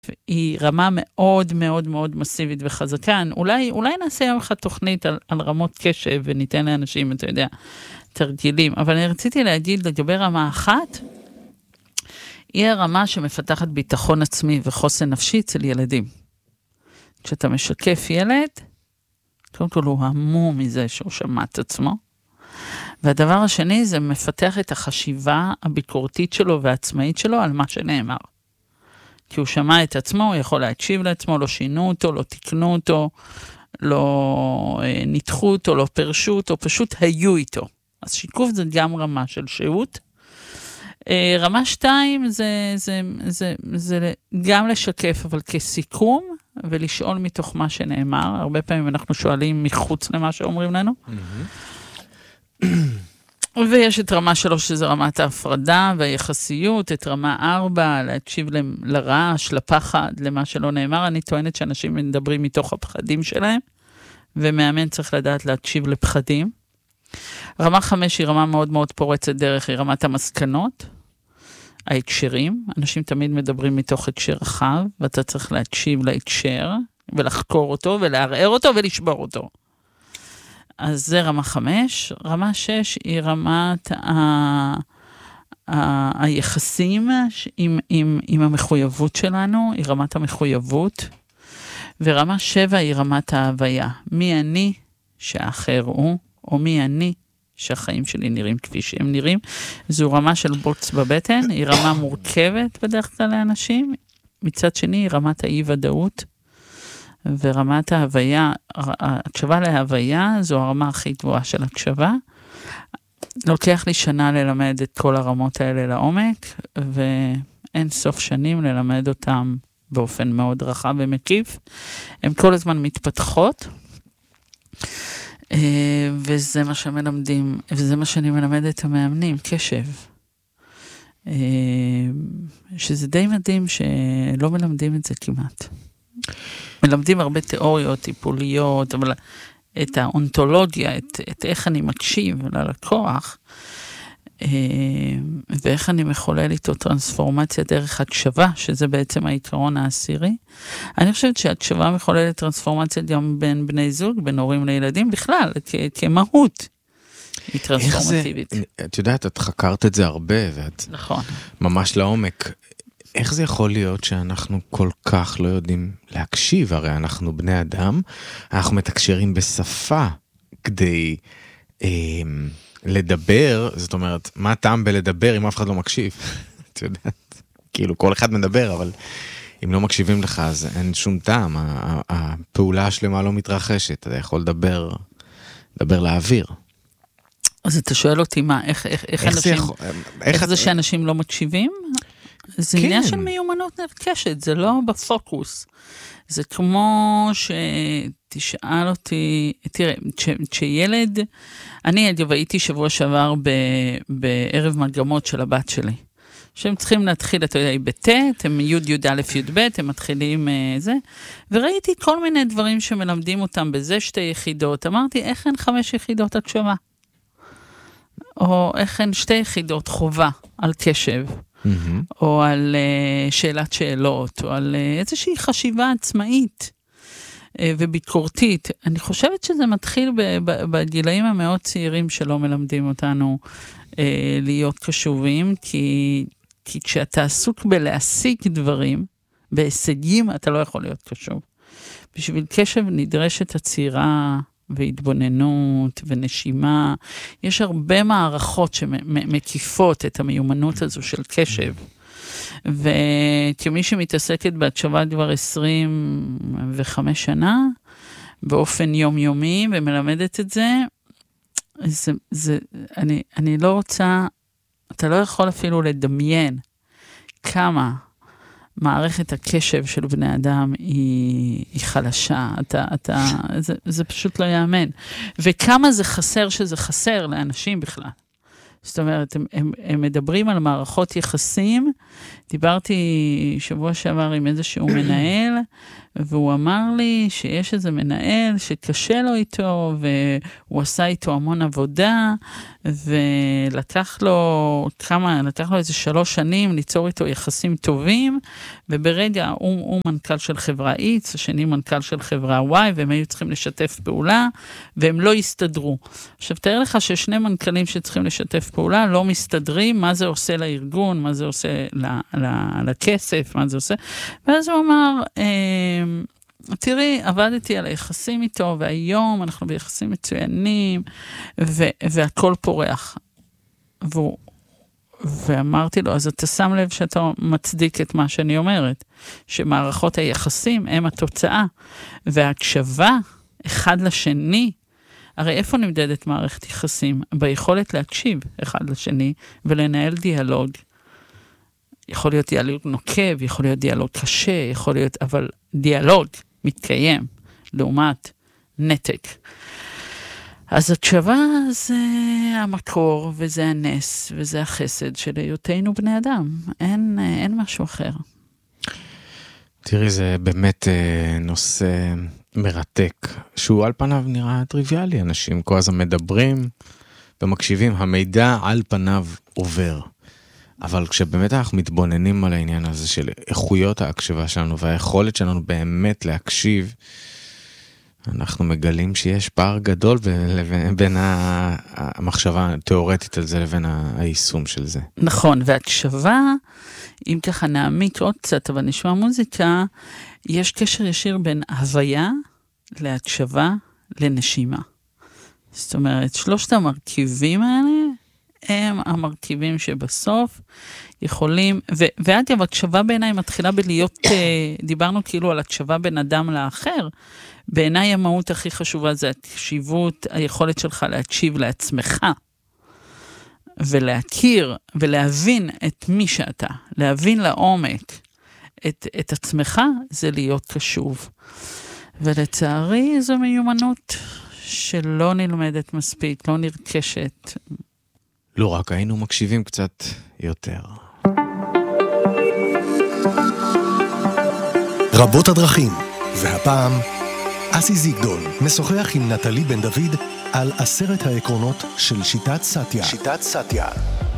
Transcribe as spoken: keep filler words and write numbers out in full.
היא רמה מאוד מאוד מאוד מסיבית וחזקה. אולי, אולי נעשה יום אחד תוכנית על, על רמות קשב וניתן לאנשים, אתה יודע, תרגילים. אבל אני רציתי להגיד לגבי רמה אחת, היא הרמה שמפתחת ביטחון עצמי וחוסן נפשי אצל ילדים. כשאתה משקף ילד, קודם כל הוא המום מזה שהוא שמע את עצמו. והדבר השני זה מפתח את החשיבה הביקורתית שלו והעצמאית שלו על מה שנאמר. כי הוא שמע את עצמו, הוא יכול להקשיב לעצמו, לא שינו אותו, לא תקנו אותו, לא אה, ניתחו אותו, לא פרשו אותו, פשוט היו איתו. אז שיקוף זה גם רמה של שהות. אה, רמה שתיים זה, זה, זה, זה גם לשקף, אבל כסיכום, ולשאול מתוך מה שנאמר. הרבה פעמים אנחנו שואלים מחוץ למה שאומרים לנו. Mm-hmm. ויש את רמה שלוש, שזה רמת ההפרדה והיחסיות, את רמה ארבע, להקשיב ל- לרעש, לפחד, למה שלא נאמר. אני טוענת שאנשים מדברים מתוך הפחדים שלהם, ומאמן צריך לדעת להקשיב לפחדים. רמה חמש היא רמה מאוד מאוד פורצת דרך, היא רמת המסקנות, ההקשרים. אנשים תמיד מדברים מתוך הקשר רחב, ואתה צריך להקשיב להקשר, ולחקור אותו, ולערער אותו, ולשבור אותו. אז זה רמה חמש. רמה שש היא רמת ה... ה... היחסים עם, עם, עם המחויבות שלנו, היא רמת המחויבות. ורמה שבע היא רמת ההוויה. מי אני שהאחר הוא, או מי אני שהחיים שלי נראים כפי שהם נראים. זו רמה של בוץ בבטן, היא רמה מורכבת בדרך כלל לאנשים. מצד שני היא רמת האי-ודאות. ורמת ההוויה, הקשבה להוויה, זו הרמה הכי גבוהה של הקשבה. לוקח לי שנה ללמד את כל הרמות האלה לעומק, ואין סוף שנים ללמד אותם באופן מאוד רחב ומקיף. הן כל הזמן מתפתחות, וזה מה שמלמדים, וזה מה שאני מלמדת את המאמנים, קשב. שזה די מדהים שלא מלמדים את זה כמעט. מלמדים הרבה תיאוריות טיפוליות, אבל את האונתולוגיה, את, את איך אני מקשיב ללקוח, ואיך אני מחולל איתו טרנספורמציה דרך הקשבה, שזה בעצם העיקרון העשירי. אני חושבת שהקשבה מחוללת טרנספורמציה גם בין בני זוג, בין הורים לילדים, בכלל, כ- כמהות. היא טרנספורמטיבית. זה, את יודעת, את חקרת את זה הרבה, ואת נכון. ממש לעומק. איך זה יכול להיות שאנחנו כל כך לא יודעים להקשיב? הרי אנחנו בני אדם, אנחנו מתקשרים בשפה כדי אה, לדבר, זאת אומרת, מה הטעם בלדבר אם אף אחד לא מקשיב? את יודעת, כאילו כל אחד מדבר, אבל אם לא מקשיבים לך, אז אין שום טעם, הפעולה השלמה לא מתרחשת, אתה יכול לדבר, לדבר לאוויר. אז אתה שואל אותי מה, איך, איך, איך, איך אנשים, יכול, איך, איך זה שאנשים לא מקשיבים? זה כן. עניין של מיומנות נרכשת, זה לא בפוקוס. זה כמו שתשאל אותי, תראה, שילד, אני הייתי שבוע שעבר ב, בערב מגמות של הבת שלי, שהם צריכים להתחיל, אתה יודע, בט', הם י' י' א' י' ב', הם מתחילים זה, וראיתי כל מיני דברים שמלמדים אותם בזה שתי יחידות, אמרתי, איך אין חמש יחידות הקשבה? או איך אין שתי יחידות חובה על קשב? Mm-hmm. או על uh, שאלת שאלות, או על uh, איזושהי חשיבה עצמאית uh, וביקורתית. אני חושבת שזה מתחיל ב- ב- בגילאים המאוד צעירים שלא מלמדים אותנו uh, להיות קשובים, כי, כי כשאתה עסוק בלהשיג דברים, בהישגים אתה לא יכול להיות קשוב. בשביל קשב נדרשת הצעירה והתבוננות ונשימה. יש הרבה מערכות שמקיפות את המיומנות הזו של קשב. וכמי שמתעסקת בהקשבה כבר עשרים וחמש שנה, באופן יומיומי, ומלמדת את זה, זה, זה, אני, אני לא רוצה, אתה לא יכול אפילו לדמיין כמה מערכת הקשב של בני אדם היא, היא חלשה, אתה, אתה, זה, זה פשוט לא יאמן. וכמה זה חסר שזה חסר לאנשים בכלל. זאת אומרת, הם, הם, הם מדברים על מערכות יחסים. דיברתי שבוע שעבר עם איזשהו מנהל, והוא אמר לי שיש איזה מנהל שקשה לו איתו, והוא עשה איתו המון עבודה, ולקח לו כמה, לקח לו איזה שלוש שנים ליצור איתו יחסים טובים, וברגע הוא, הוא מנכ"ל של חברה X, השני מנכ"ל של חברה Y, והם היו צריכים לשתף פעולה, והם לא הסתדרו. עכשיו, תאר לך ששני מנכ"לים שצריכים לשתף פעולה, לא מסתדרים, מה זה עושה לארגון, מה זה עושה לכסף, מה זה עושה. ואז הוא אמר, תראי, עבדתי על היחסים איתו, והיום אנחנו ביחסים מצוינים, והכל פורח. והוא, ואמרתי לו, אז אתה שם לב שאתה מצדיק את מה שאני אומרת, שמערכות היחסים הם התוצאה, וההקשבה אחד לשני, הרי איפה נמדדת מערכת יחסים? ביכולת להקשיב אחד לשני, ולנהל דיאלוג. יכול להיות דיאלוג נוקב, יכול להיות דיאלוג קשה, יכול להיות, אבל דיאלוג מתקיים, לעומת נתק. אז התשובה זה המקור, וזה הנס, וזה החסד של היותנו בני אדם. אין, אין משהו אחר. תראי, זה באמת נושא מרתק, שהוא על פניו נראה טריוויאלי. אנשים כל הזמן מדברים ומקשיבים, המידע על פניו עובר. אבל כשבאמת אנחנו מתבוננים על העניין הזה של איכויות ההקשבה שלנו, והיכולת שלנו באמת להקשיב, אנחנו מגלים שיש פער גדול בין המחשבה התיאורטית על זה לבין היישום של זה. נכון, והקשבה, אם ככה נעמיק עוד קצת, אבל נשמע מוזיקה, יש קשר ישיר בין הוויה להקשבה לנשימה. זאת אומרת, שלושת המרכיבים האלה, הם המרכיבים שבסוף יכולים, ו- ואגב, הקשבה בעיניי מתחילה בלהיות, דיברנו כאילו על הקשבה בין אדם לאחר, בעיניי המהות הכי חשובה זה הקשיבות, היכולת שלך להקשיב לעצמך, ולהכיר ולהבין את מי שאתה, להבין לעומק את, את עצמך, זה להיות קשוב. ולצערי זו מיומנות שלא נלמדת מספיק, לא נרכשת. לא רק, היינו מקשיבים קצת יותר. רבות הדרכים, והפעם אסי זיגדון משוחח עם נטלי בן דוד על עשרת העקרונות של שיטת סאטיה. שיטת סאטיה.